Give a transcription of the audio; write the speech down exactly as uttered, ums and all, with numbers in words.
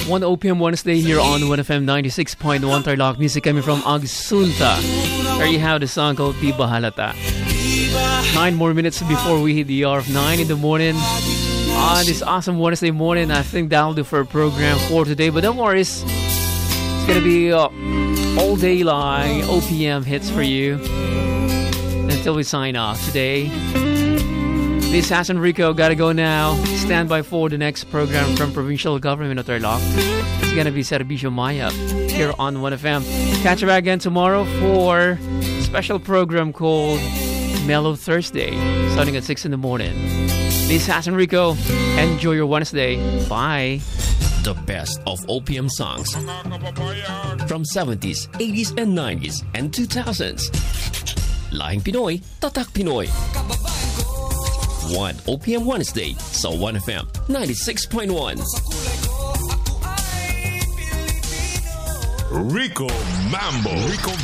one O P M Wednesday here on one F M ninety-six point one Tarlac. Music coming from Agsunta. There you have the song called Di Ba Halata. Nine more minutes before we hit the hour of nine in the morning. On this awesome Wednesday morning, I think that'll do for a program for today. But don't worry, it's, it's gonna be uh, all day long O P M hits for you until we sign off today. This is Hassan Rico, gotta go now. Stand by for the next program from Provincial Government of Tarlac. It's gonna be Servicio Maya here on one F M. Catch you back again tomorrow for a special program called Mellow Thursday, starting at six in the morning. This is Hassan Rico. Enjoy your Wednesday. Bye. The best of O P M songs from seventies, eighties, and nineties, and two thousands. Lahing Pinoy, Tatak Pinoy. one O P M Wednesday sa one F M ninety-six point one. Rico Mambo. Rico